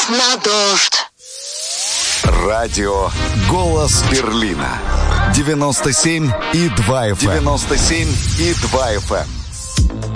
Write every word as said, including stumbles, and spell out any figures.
на дождь. Радио «Голос Берлина». девяносто семь и два эф эм. девяносто семь и два эф эм.